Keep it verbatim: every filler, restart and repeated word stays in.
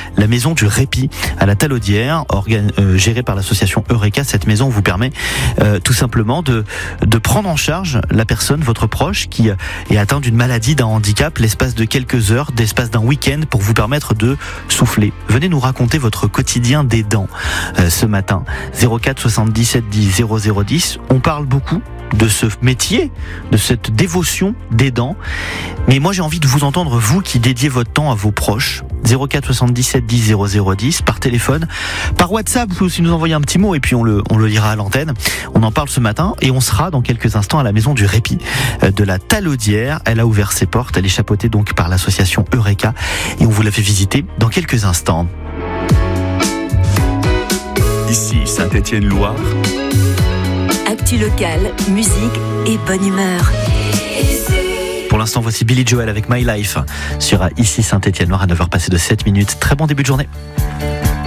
la maison du répit à la Talaudière, organe, euh, gérée par l'association Eureka. Cette maison vous permet euh, tout simplement de, de prendre en charge la personne, votre proche, qui est atteint d'une maladie, d'un handicap, l'espace de quelques heures, l'espace d'un week-end, pour vous permettre de souffler. Venez nous raconter votre quotidien d'aidant euh, ce matin. zéro quatre soixante-dix-sept dix zéro zéro dix. On parle beaucoup de ce métier, de cette dévotion d'aidant. Mais moi j'ai envie de vous entendre, vous qui dédiez votre temps à vos proches. zéro quatre soixante-dix-sept dix zéro zéro dix, par téléphone, par WhatsApp, vous pouvez aussi nous envoyer un petit mot et puis on le, on le lira à l'antenne. On en parle ce matin et on sera dans quelques instants à la maison du répit de la Talaudière. Elle a ouvert ses portes, elle est chapeautée donc par l'association Eureka et on vous la fait visiter dans quelques instants. Ici Saint-Étienne-Loire. Actu locale, musique et bonne humeur. Pour l'instant, voici Billy Joel avec My Life sur Ici Saint-Étienne-Loire à neuf heures passées de sept minutes. Très bon début de journée.